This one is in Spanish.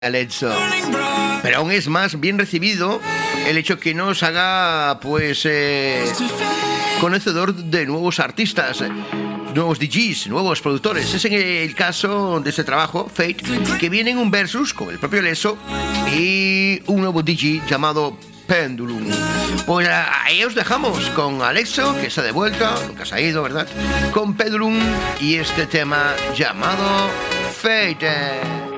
Alesso. Pero aún es más bien recibido el hecho que nos haga, pues, conocedor de nuevos artistas, nuevos DJs, nuevos productores. Es en el caso de este trabajo, Fate, que viene en un versus con el propio Alesso y un nuevo DJ llamado Pendulum. Pues ahí os dejamos con Alesso, que está de vuelta, nunca se ha ido, ¿verdad? Con Pendulum y este tema llamado Fate.